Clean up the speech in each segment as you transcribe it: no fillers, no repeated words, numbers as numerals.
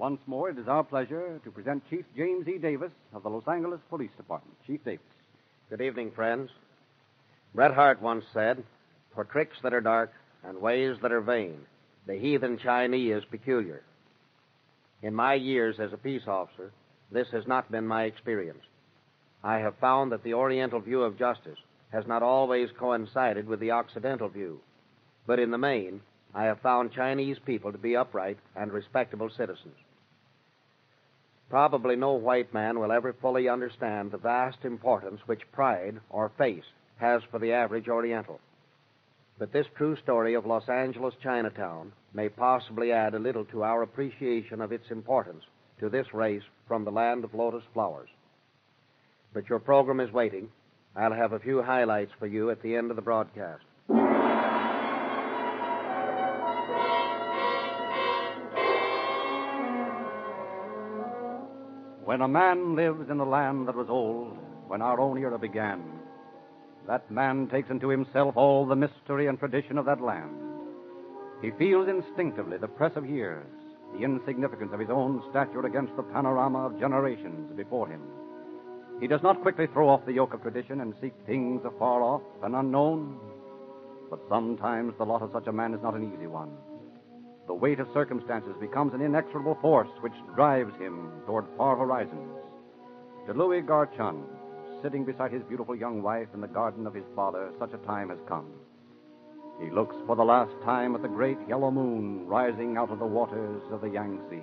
Once more, it is our pleasure to present Chief James E. Davis of the Los Angeles Police Department. Chief Davis. Good evening, friends. Bret Harte once said, "For tricks that are dark and ways that are vain, the heathen Chinee is peculiar." In my years as a peace officer, this has not been my experience. I have found that the Oriental view of justice has not always coincided with the Occidental view, but in the main, I have found Chinese people to be upright and respectable citizens. Probably no white man will ever fully understand the vast importance which pride or face has for the average Oriental. But this true story of Los Angeles Chinatown may possibly add a little to our appreciation of its importance to this race from the land of lotus flowers. But your program is waiting. I'll have a few highlights for you at the end of the broadcast. When a man lives in the land that was old, when our own era began, that man takes into himself all the mystery and tradition of that land. He feels instinctively the press of years, the insignificance of his own stature against the panorama of generations before him. He does not quickly throw off the yoke of tradition and seek things afar off and unknown. But sometimes the lot of such a man is not an easy one. The weight of circumstances becomes an inexorable force which drives him toward far horizons. To Louis Garchun, sitting beside his beautiful young wife in the garden of his father, such a time has come. He looks for the last time at the great yellow moon rising out of the waters of the Yangtze.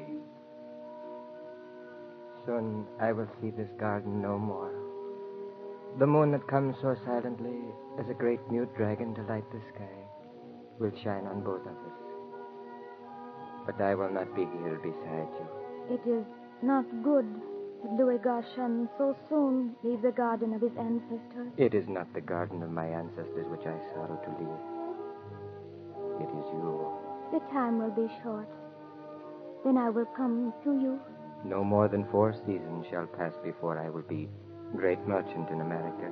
Soon I will see this garden no more. The moon that comes so silently as a great mute dragon to light the sky will shine on both of us. But I will not be here beside you. It is not good that Louis Garchun so soon leave the garden of his ancestors. It is not the garden of my ancestors which I sorrow to leave. It is you. The time will be short. Then I will come to you. No more than 4 seasons shall pass before I will be great merchant in America.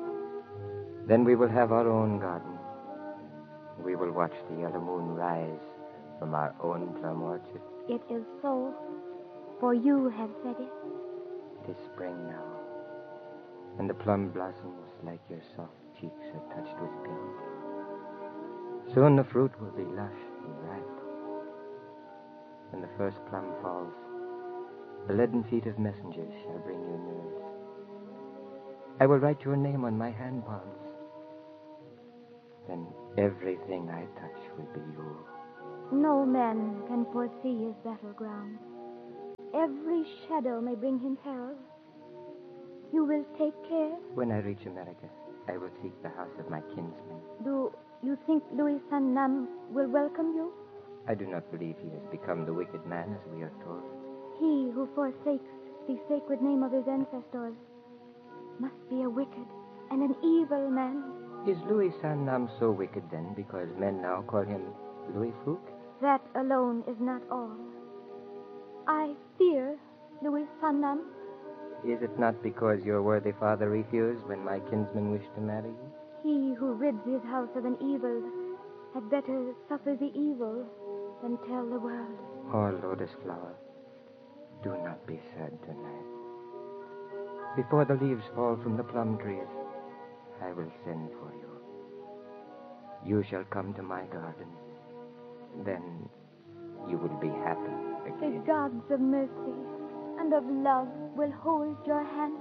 Then we will have our own garden. We will watch the yellow moon rise from our own plum orchard. It is so, for you have said it. It is spring now, and the plum blossoms like your soft cheeks are touched with pink. Soon the fruit will be lush and ripe. When the first plum falls, the leaden feet of messengers shall bring you news. I will write your name on my hand palms. Then everything I touch will be yours. No man can foresee his battleground. Every shadow may bring him peril. You will take care? When I reach America, I will seek the house of my kinsman. Do you think Louis San Nam will welcome you? I do not believe he has become the wicked man as we are told. He who forsakes the sacred name of his ancestors must be a wicked and an evil man. Is Louis San Nam so wicked then because men now call him Louis Fouque? That alone is not all. I fear Louis San Nam. Is it not because your worthy father refused when my kinsman wished to marry you? He who rids his house of an evil had better suffer the evil than tell the world. Oh, Lotus Flower, do not be sad tonight. Before the leaves fall from the plum trees, I will send for you. You shall come to my garden. Then you will be happy The again. gods of mercy and of love will hold your hand.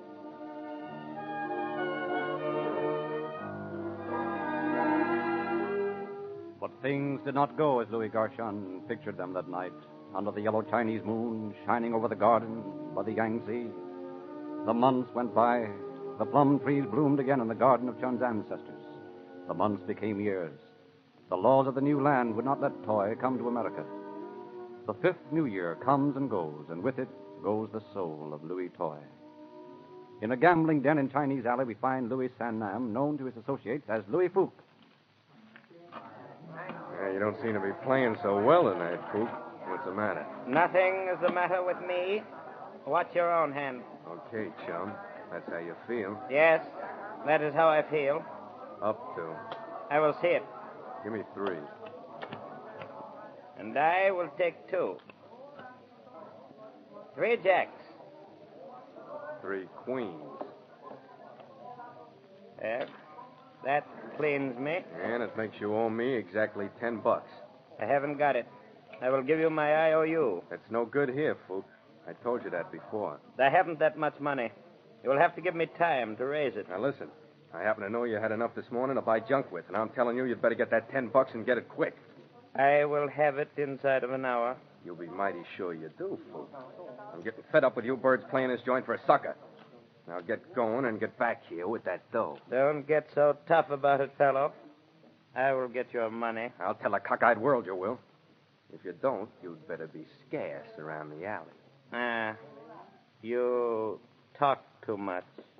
But things did not go as Louis Garchun pictured them that night, under the yellow Chinese moon shining over the garden by the Yangtze. The months went by. The plum trees bloomed again in the garden of Chun's ancestors. The months became years. The laws of the new land would not let Toy come to America. The 5th New Year comes and goes, and with it goes the soul of Louis Toy. In a gambling den in Chinese Alley, we find Louis San Nam, known to his associates as Louis Fouque. You don't seem to be playing so well tonight, Fouque. What's the matter? Nothing is the matter with me. Watch your own hand. Okay, chum. That's how you feel. Yes, that is how I feel. Up to. I will see it. Give me 3. And I will take 2. 3 jacks. 3 queens. That cleans me. And it makes you owe me exactly $10. I haven't got it. I will give you my IOU. That's no good here, Fook. I told you that before. I haven't that much money. You'll have to give me time to raise it. Now listen, I happen to know you had enough this morning to buy junk with, and I'm telling you, you'd better get that $10 and get it quick. I will have it inside of an hour. You'll be mighty sure you do, Fook. I'm getting fed up with you birds playing this joint for a sucker. Now get going and get back here with that dough. Don't get so tough about it, fellow. I will get your money. I'll tell a cockeyed world you will. If you don't, you'd better be scarce around the alley. You talk too much.